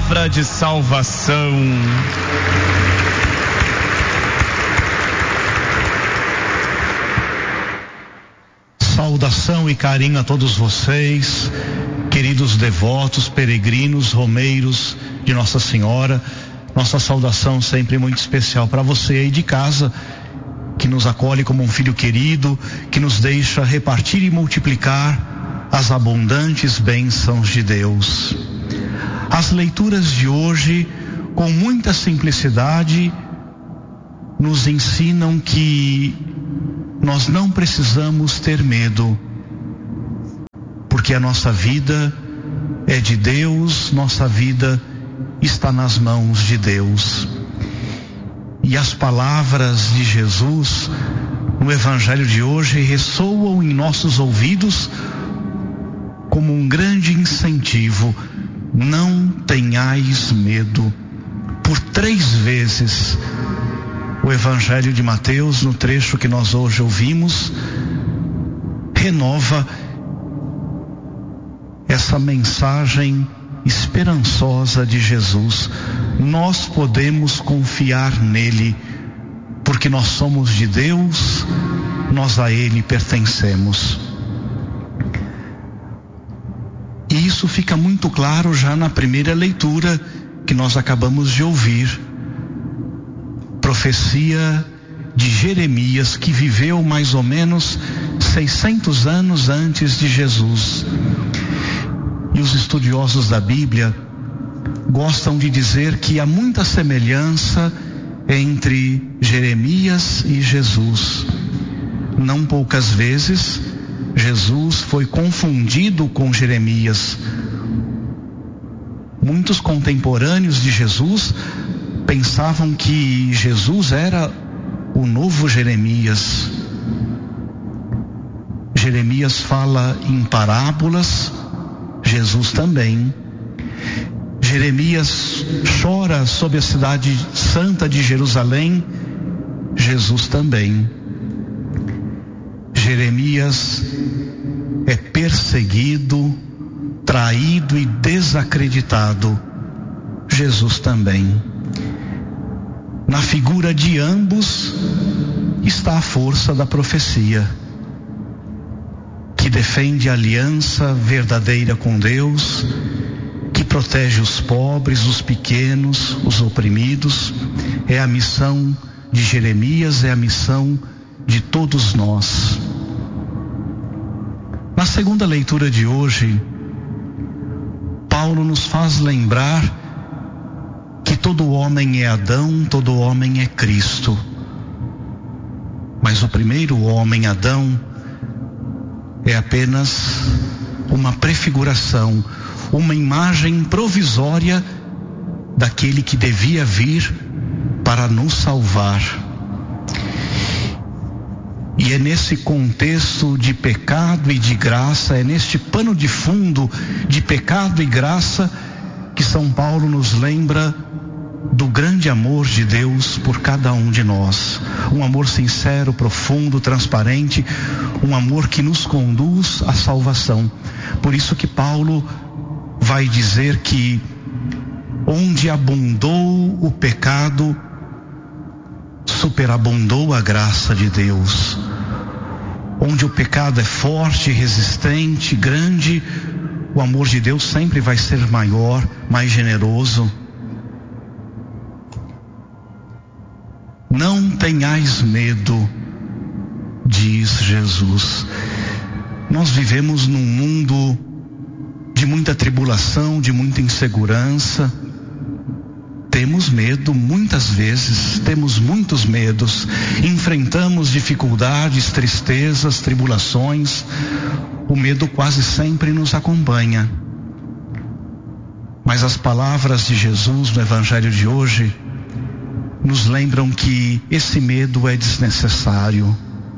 palavra de salvação. Saudação e carinho a todos vocês, queridos devotos, peregrinos, romeiros de Nossa Senhora. Nossa saudação sempre muito especial para você aí de casa, que nos acolhe como um filho querido, que nos deixa repartir e multiplicar as abundantes bênçãos de Deus. As leituras de hoje, com muita simplicidade, nos ensinam que nós não precisamos ter medo, porque a nossa vida é de Deus, nossa vida está nas mãos de Deus. E as palavras de Jesus no Evangelho de hoje ressoam em nossos ouvidos como um grande incentivo. Não tenhais medo. Por 3 vezes o Evangelho de Mateus, no trecho que nós hoje ouvimos, renova essa mensagem esperançosa de Jesus. Nós podemos confiar nele, porque nós somos de Deus, nós a ele pertencemos. E isso fica muito claro já na primeira leitura que nós acabamos de ouvir. Profecia de Jeremias, que viveu mais ou menos 600 anos antes de Jesus. E os estudiosos da Bíblia gostam de dizer que há muita semelhança entre Jeremias e Jesus. Não poucas vezes Jesus foi confundido com Jeremias. Muitos contemporâneos de Jesus pensavam que Jesus era o novo Jeremias. Jeremias fala em parábolas, Jesus também. Jeremias chora sobre a cidade santa de Jerusalém, Jesus também. Jeremias é perseguido, traído e desacreditado, Jesus também. Na figura de ambos está a força da profecia, que defende a aliança verdadeira com Deus, que protege os pobres, os pequenos, os oprimidos. É a missão de Jeremias, é a missão de todos nós. Na segunda leitura de hoje, Paulo nos faz lembrar que todo homem é Adão, todo homem é Cristo. Mas o primeiro homem, Adão, é apenas uma prefiguração, uma imagem provisória daquele que devia vir para nos salvar. E é nesse contexto de pecado e de graça, é neste pano de fundo de pecado e graça, que São Paulo nos lembra do grande amor de Deus por cada um de nós. Um amor sincero, profundo, transparente, um amor que nos conduz à salvação. Por isso que Paulo vai dizer que onde abundou o pecado, superabundou a graça de Deus. Onde o pecado é forte, resistente, grande, o amor de Deus sempre vai ser maior, mais generoso. Não tenhais medo, diz Jesus. Nós vivemos num mundo de muita tribulação, de muita insegurança. Temos medo muitas vezes, temos muitos medos, enfrentamos dificuldades, tristezas, tribulações. O medo quase sempre nos acompanha. Mas as palavras de Jesus no Evangelho de hoje nos lembram que esse medo é desnecessário.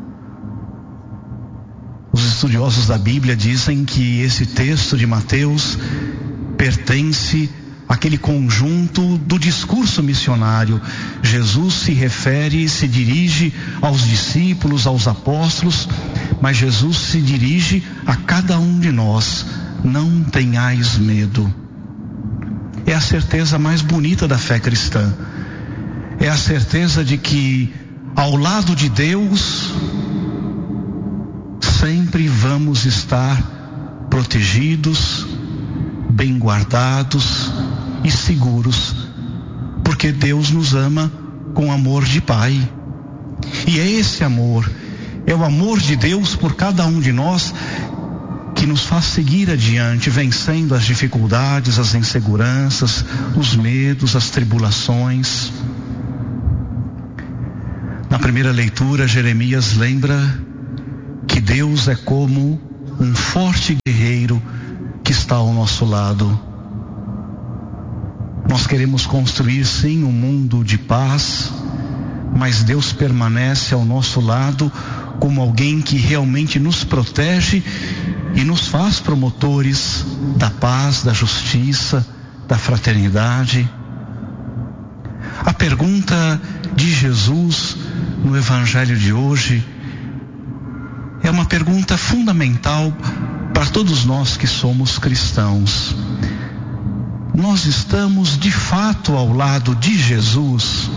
Os estudiosos da Bíblia dizem que esse texto de Mateus pertence àquele conjunto do discurso missionário. Jesus se refere, se dirige aos discípulos, aos apóstolos, mas Jesus se dirige a cada um de nós. Não tenhais medo. É a certeza mais bonita da fé cristã. É a certeza de que ao lado de Deus sempre vamos estar protegidos, bem guardados e seguros, porque Deus nos ama com amor de Pai. E é esse amor, é o amor de Deus por cada um de nós, que nos faz seguir adiante, vencendo as dificuldades, as inseguranças, os medos, as tribulações. Na primeira leitura, Jeremias lembra que Deus é como um forte guerreiro que está ao nosso lado. Nós queremos construir sim um mundo de paz, mas Deus permanece ao nosso lado como alguém que realmente nos protege e nos faz promotores da paz, da justiça, da fraternidade. A pergunta de Jesus no Evangelho de hoje é uma pergunta fundamental para todos nós que somos cristãos. Nós estamos de fato ao lado de Jesus?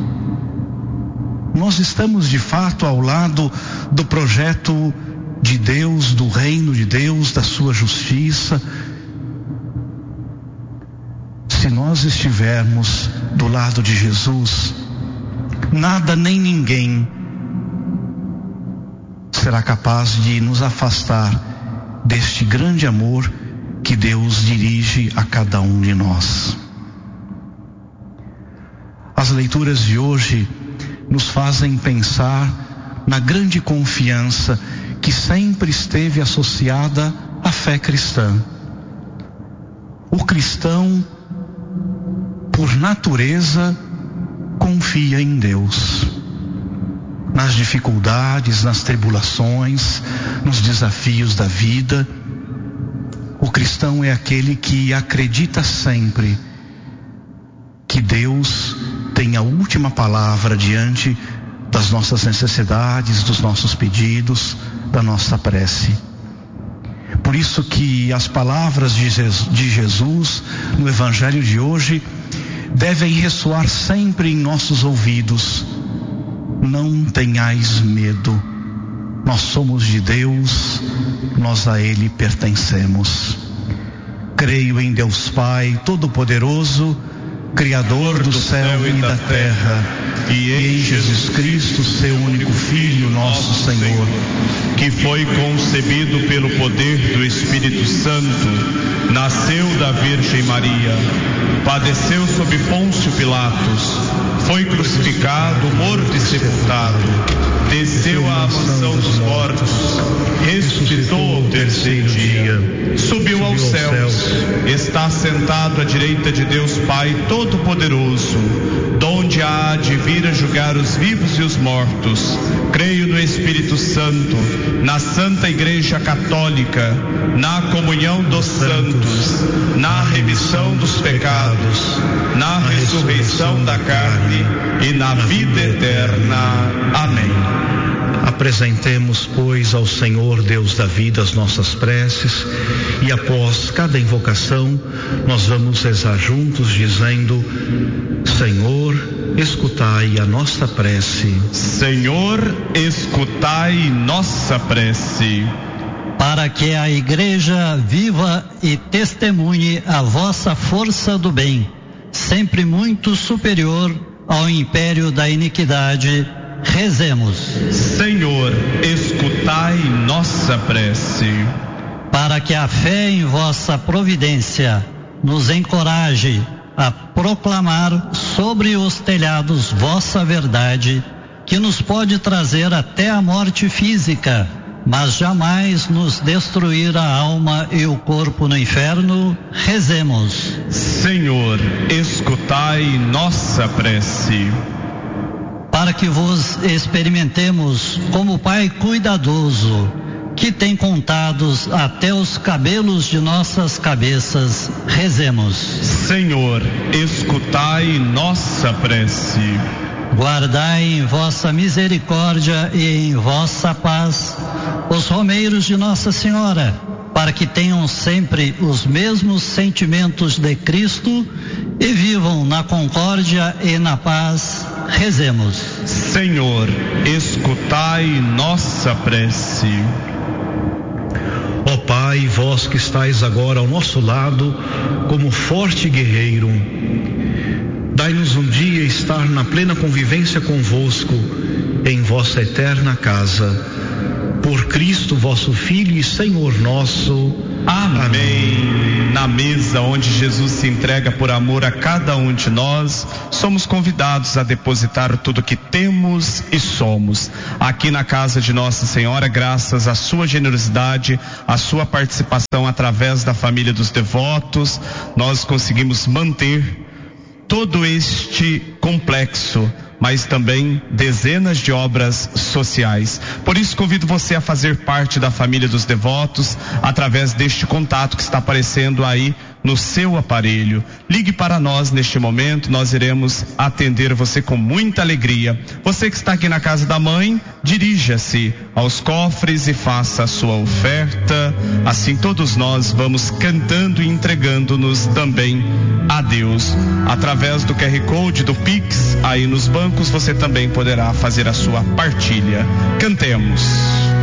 Nós estamos de fato ao lado do projeto de Deus, do reino de Deus, da sua justiça? Se nós estivermos do lado de Jesus, nada nem ninguém será capaz de nos afastar deste grande amor que Deus dirige a cada um de nós. As leituras de hoje nos fazem pensar na grande confiança que sempre esteve associada à fé cristã. O cristão, por natureza, confia em Deus. Nas dificuldades, nas tribulações, nos desafios da vida, o cristão é aquele que acredita sempre que Deus tem a última palavra diante das nossas necessidades, dos nossos pedidos, da nossa prece. Por isso que as palavras de Jesus no Evangelho de hoje devem ressoar sempre em nossos ouvidos. Não tenhais medo. Nós somos de Deus, nós a Ele pertencemos. Creio em Deus Pai Todo-Poderoso, Criador do céu e da terra, e em Jesus Cristo, seu único Filho, nosso Senhor, que foi concebido pelo poder do Espírito Santo, nasceu da Virgem Maria, padeceu sob Pôncio Pilatos, foi crucificado, morto e sepultado, desceu à mansão dos mortos, ressuscitou ao terceiro dia, subiu aos céus, está sentado à direita de Deus Pai Todo-Poderoso, donde há de vir a julgar os vivos e os mortos. Creio no Espírito Santo, na Santa Igreja Católica, na comunhão dos santos, na remissão dos pecados, na ressurreição da carne e na vida eterna. Amém. Apresentemos, pois, ao Senhor Deus da vida as nossas preces, e após cada invocação nós vamos rezar juntos dizendo: Senhor, escutai a nossa prece. Senhor, escutai nossa prece. Para que a Igreja viva e testemunhe a vossa força do bem, sempre muito superior ao império da iniquidade, rezemos. Senhor, escutai nossa prece. Para que a fé em vossa providência nos encoraje a proclamar sobre os telhados vossa verdade, que nos pode trazer até a morte física, mas jamais nos destruir a alma e o corpo no inferno, rezemos. Senhor, escutai nossa prece. Para que vos experimentemos como Pai cuidadoso, que tem contados até os cabelos de nossas cabeças, rezemos. Senhor, escutai nossa prece. Guardai em vossa misericórdia e em vossa paz os romeiros de Nossa Senhora, para que tenham sempre os mesmos sentimentos de Cristo e vivam na concórdia e na paz. Rezemos. Senhor, escutai nossa prece. Ó Pai, vós que estais agora ao nosso lado como forte guerreiro, dai-nos um dia estar na plena convivência convosco em vossa eterna casa. Por Cristo vosso Filho e Senhor nosso. Amém. Na mesa onde Jesus se entrega por amor a cada um de nós, somos convidados a depositar tudo que temos e somos. Aqui na casa de Nossa Senhora, graças à sua generosidade, à sua participação através da família dos devotos, nós conseguimos manter todo este complexo, mas também dezenas de obras sociais. Por isso convido você a fazer parte da família dos devotos através deste contato que está aparecendo aí no seu aparelho. Ligue para nós neste momento, nós iremos atender você com muita alegria. Você que está aqui na casa da mãe, dirija-se aos cofres e faça a sua oferta. Assim todos nós vamos cantando e entregando-nos também a Deus. Através do QR Code do Pix, aí nos bancos, você também poderá fazer a sua partilha. Cantemos.